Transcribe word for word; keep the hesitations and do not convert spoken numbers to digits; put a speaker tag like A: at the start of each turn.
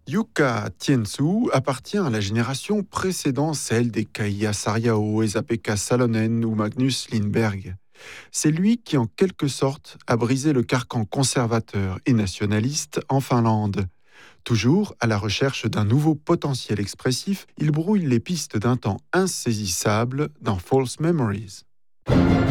A: Jukka Tiensu appartient à la génération précédant celle des Kaija Sarjao, Esa-Pekka Salonen ou Magnus Lindberg. C'est lui qui, en quelque sorte, a brisé le carcan conservateur et nationaliste en Finlande. Toujours à la recherche d'un nouveau potentiel expressif, il brouille les pistes d'un temps insaisissable dans False Memories.